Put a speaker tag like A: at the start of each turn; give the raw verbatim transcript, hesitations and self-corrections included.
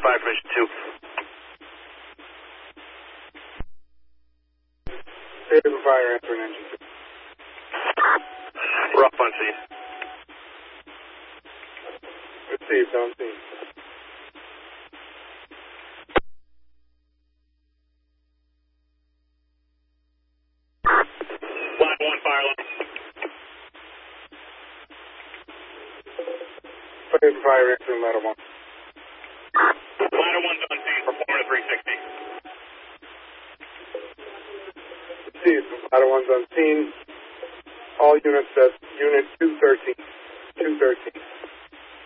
A: five from mission two.
B: State of fire, answer an engine two.
A: We're off on scene.
B: Received, on scene.
A: Line one, fire line.
B: State of fire, answer ladder one.
A: Ladder one's on scene, performing a three sixty.
B: Received, ladder one's on scene. All units at unit two thirteen. two thirteen.